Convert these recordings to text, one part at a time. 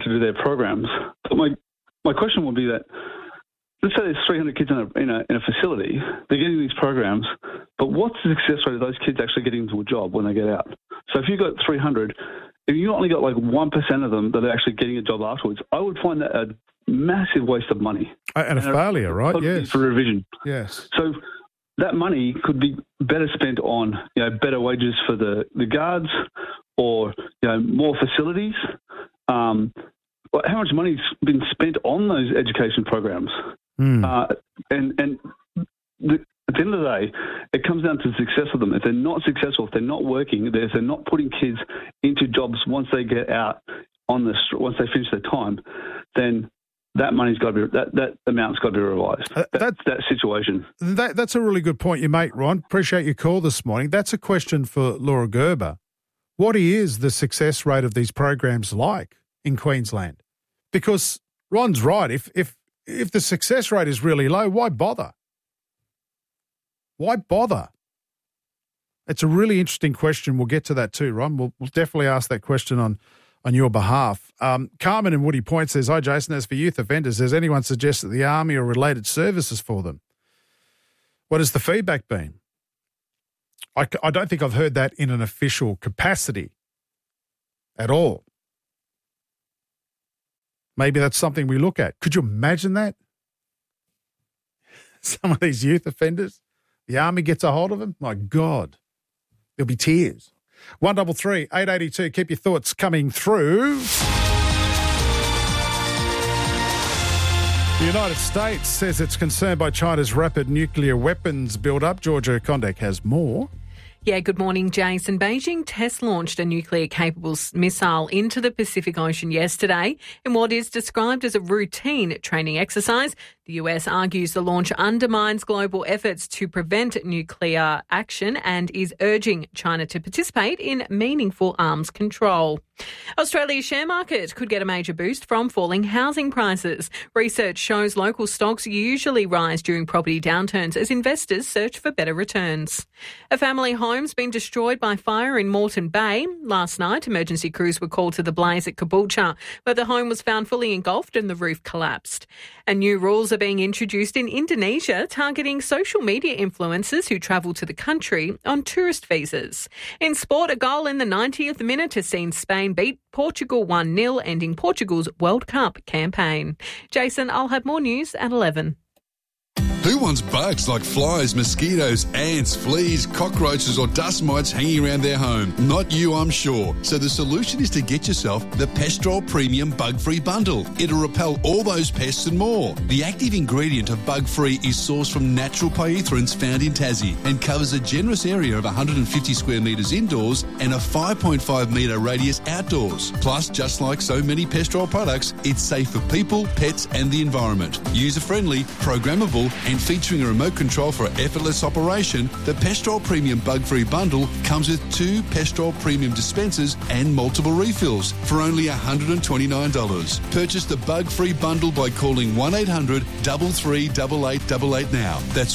do their programs. But my question would be that, let's say there's 300 kids in a facility. They're getting these programs, but what's the success rate of those kids actually getting into a job when they get out? So if you've got 300, if you only got like 1% of them that are actually getting a job afterwards, I would find that a massive waste of money. And a failure, right? Yes. For revision. Yes. So that money could be better spent on, better wages for the guards or, more facilities. How much money's been spent on those education programs? At the end of the day, it comes down to the success of them. If they're not successful, if they're not working, if they're not putting kids into jobs once they get out once they finish their time, then that money's got to be that amount's got to be revised. That situation. That's a really good point you make, Ron. Appreciate your call this morning. That's a question for Laura Gerber. What is the success rate of these programs like in Queensland? Because Ron's right. If the success rate is really low, why bother? Why bother? It's a really interesting question. We'll get to that too, Ron. We'll definitely ask that question on your behalf. Carmen in Woody Point says, "Hi, Jason. As for youth offenders, has anyone suggested the Army or related services for them? What has the feedback been?" I don't think I've heard that in an official capacity at all. Maybe that's something we look at. Could you imagine that? Some of these youth offenders, the Army gets a hold of them. My God, there'll be tears. 133 882. Keep your thoughts coming through. The United States says it's concerned by China's rapid nuclear weapons build-up. Georgia Kondek has more. Yeah, good morning, Jason. Beijing test-launched a nuclear-capable missile into the Pacific Ocean yesterday in what is described as a routine training exercise. The US argues the launch undermines global efforts to prevent nuclear action and is urging China to participate in meaningful arms control. Australia's share market could get a major boost from falling housing prices. Research shows local stocks usually rise during property downturns as investors search for better returns. A family home's been destroyed by fire in Moreton Bay. Last night, emergency crews were called to the blaze at Caboolture, where the home was found fully engulfed and the roof collapsed. And new rules are being introduced in Indonesia targeting social media influencers who travel to the country on tourist visas. In sport, a goal in the 90th minute has seen Spain beat Portugal 1-0, ending Portugal's World Cup campaign. Jason, I'll have more news at 11. Who wants bugs like flies, mosquitoes, ants, fleas, cockroaches or dust mites hanging around their home? Not you, I'm sure. So the solution is to get yourself the Pestrol Premium Bug-Free Bundle. It'll repel all those pests and more. The active ingredient of Bug-Free is sourced from natural pyrethroids found in Tassie and covers a generous area of 150 square metres indoors and a 5.5 metre radius outdoors. Plus, just like so many Pestrol products, it's safe for people, pets and the environment. User-friendly, programmable and featuring a remote control for effortless operation, the Pestrol Premium Bug-Free Bundle comes with 2 Pestrol Premium dispensers and multiple refills for only $129. Purchase the Bug-Free Bundle by calling 1-800-338888 now. That's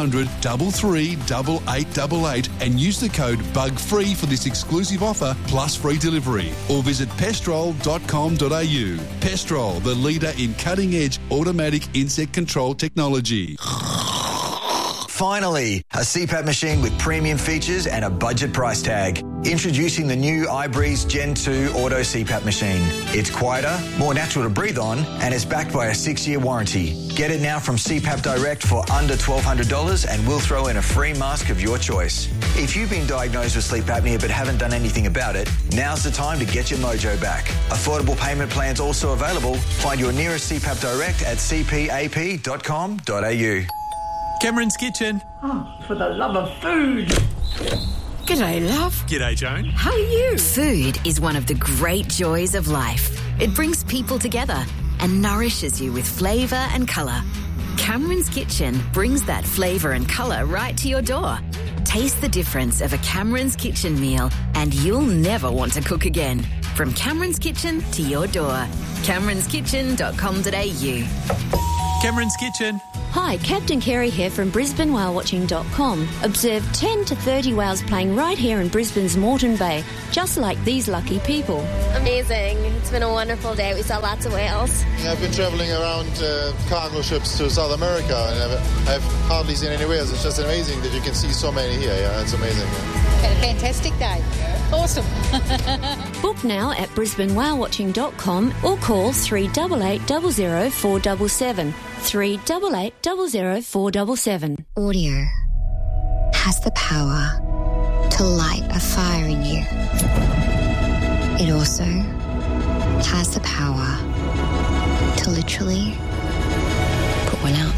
1-800-338888 and use the code BUGFREE for this exclusive offer plus free delivery. Or visit pestrol.com.au. Pestrol, the leader in cutting-edge automatic insect control technology. Finally, a CPAP machine with premium features and a budget price tag. Introducing the new iBreeze Gen 2 Auto CPAP machine. It's quieter, more natural to breathe on, and it's backed by a 6-year warranty. Get it now from CPAP Direct for under $1,200 and we'll throw in a free mask of your choice. If you've been diagnosed with sleep apnea but haven't done anything about it, now's the time to get your mojo back. Affordable payment plans also available. Find your nearest CPAP Direct at cpap.com.au. Cameron's Kitchen. Oh, for the love of food. G'day, love. G'day, Joan. How are you? Food is one of the great joys of life. It brings people together and nourishes you with flavour and colour. Cameron's Kitchen brings that flavour and colour right to your door. Taste the difference of a Cameron's Kitchen meal and you'll never want to cook again. From Cameron's Kitchen to your door. Cameron'sKitchen.com.au. Cameron's Kitchen. Hi, Captain Kerry here from BrisbaneWhaleWatching.com. Observe 10 to 30 whales playing right here in Brisbane's Moreton Bay, just like these lucky people. Amazing. It's been a wonderful day. We saw lots of whales. I've been travelling around cargo ships to South America and I've hardly seen any whales. It's just amazing that you can see so many here. Yeah, it's amazing. Yeah. Had a fantastic day. Awesome. Book now at BrisbaneWhaleWatching.com or call 388 00 477. 388 00 477. Audio has the power to light a fire in you. It also has the power to literally put one out.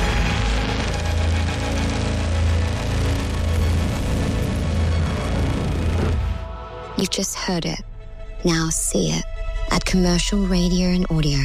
You've just heard it. Now see it at Commercial Radio and Audio.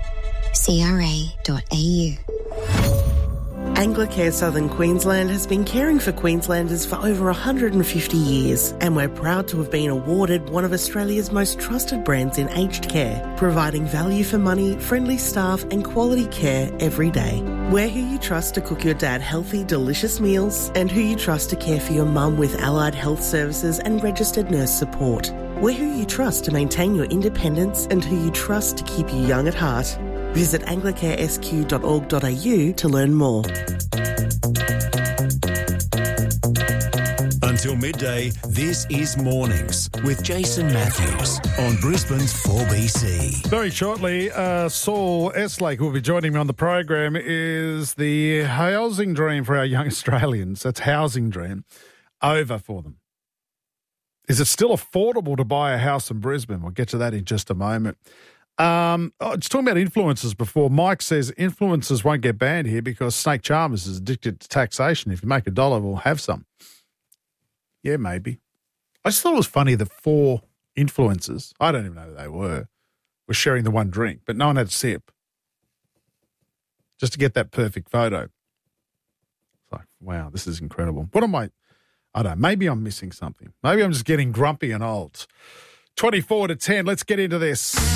CRA.au. Anglicare Southern Queensland has been caring for Queenslanders for over 150 years, and we're proud to have been awarded one of Australia's most trusted brands in aged care, providing value for money, friendly staff and quality care every day. We're who you trust to cook your dad healthy, delicious meals, and who you trust to care for your mum with allied health services and registered nurse support. We're who you trust to maintain your independence and who you trust to keep you young at heart. Visit anglicaresq.org.au to learn more. Until midday, this is Mornings with Jason Matthews on Brisbane's 4BC. Very shortly, Saul Eslake, who will be joining me on the program, is the housing dream for our young Australians. That's housing dream over for them. Is it still affordable to buy a house in Brisbane? We'll get to that in just a moment. It's talking about influencers before. Mike says influencers won't get banned here because Snake Chalmers is addicted to taxation. If you make $1, we'll have some. Yeah, maybe. I just thought it was funny that 4 influencers, I don't even know who they were sharing the one drink, but no one had a sip. Just to get that perfect photo. It's like, wow, this is incredible. What am I don't know, maybe I'm missing something. Maybe I'm just getting grumpy and old. 24 to 10, let's get into this.